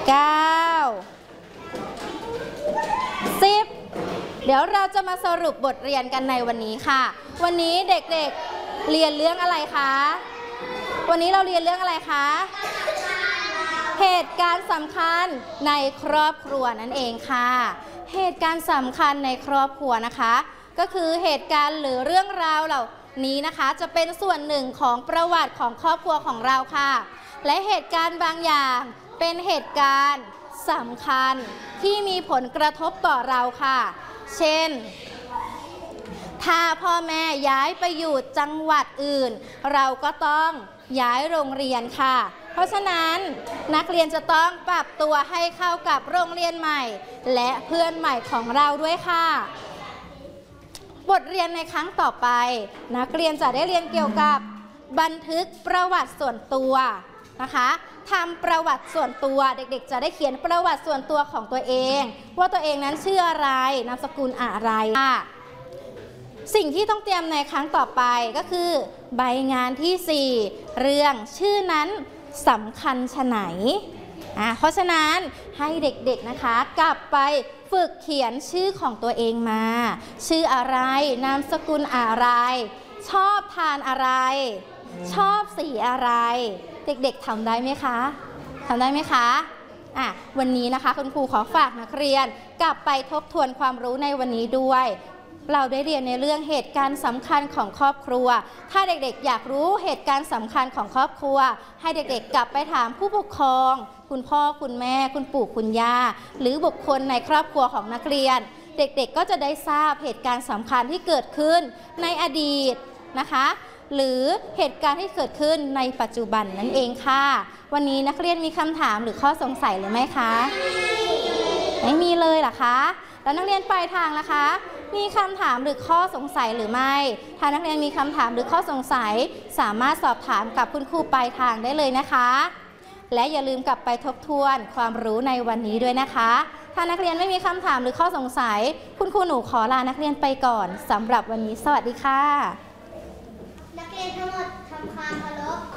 10เดี๋ยวเราจะมาสรุปบทเรียนกันในวันนี้ค่ะวันนี้เด็กๆเรียนเรื่องอะไรคะวันนี้เราเรียนเรื่องอะไรคะเหตุการณ์สำคัญในครอบครัวนั่นเองค่ะเหตุการณ์สำคัญในครอบครัวนะคะก็คือเหตุการณ์หรือเรื่องราวเหล่านี้นะคะจะเป็นส่วนหนึ่งของประวัติของครอบครัวของเราค่ะและเหตุการณ์บางอย่างเป็นเหตุการณ์สำคัญที่มีผลกระทบต่อเราค่ะเช่นถ้าพ่อแม่ย้ายไปอยู่จังหวัดอื่นเราก็ต้องย้ายโรงเรียนค่ะเพราะฉะนั้นนักเรียนจะต้องปรับตัวให้เข้ากับโรงเรียนใหม่และเพื่อนใหม่ของเราด้วยค่ะบทเรียนในครั้งต่อไปนักเรียนจะได้เรียนเกี่ยวกับบันทึกประวัติส่วนตัวนะคะทำประวัติส่วนตัวเด็กๆจะได้เขียนประวัติส่วนตัวของตัวเองว่าตัวเองนั้นชื่ออะไรนามสกุลอะไรค่ะสิ่งที่ต้องเตรียมในครั้งต่อไปก็คือใบงานที่4เรื่องชื่อนั้นสำคัญไฉนเพราะฉะนั้นให้เด็กๆนะคะกลับไปฝึกเขียนชื่อของตัวเองมาชื่ออะไรนามสกุลอะไรชอบทานอะไรชอบสีอะไรเด็กๆทำได้ไหมคะทำได้ไหมคะวันนี้นะคะคุณครูขอฝากนักเรียนกลับไปทบทวนความรู้ในวันนี้ด้วยเราได้เรียนในเรื่องเหตุการณ์สำคัญของครอบครัวถ้าเด็กๆอยากรู้เหตุการณ์สำคัญของครอบครัวให้เด็กๆกลับไปถามผู้ปกครองคุณพ่อคุณแม่คุณปู่คุณย่าหรือบุคคลในครอบครัวของนักเรียนเด็กๆก็จะได้ทราบเหตุการณ์สำคัญที่เกิดขึ้นในอดีตนะคะหรือเหตุการณ์ที่เกิดขึ้นในปัจจุบันนั่นเองค่ะวันนี้นักเรียนมีคำถามหรือข้อสงสัยหรือไม่คะไม่มีเลยเหรอคะแล้วนักเรียนปลายทางนะคะมีคำถามหรือข้อสงสัยหรือไม่ถ้านักเรียนมีคำถามหรือข้อสงสัยสามารถสอบถามกับคุณครูปลายทางได้เลยนะคะและอย่าลืมกลับไปทบทวนความรู้ในวันนี้ด้วยนะคะถ้านักเรียนไม่มีคำถามหรือข้อสงสัยคุณครูหนูขอลานักเรียนไปก่อนสำหรับวันนี้สวัสดีค่ะนักเรียนทั้งหมดทำความเคารพ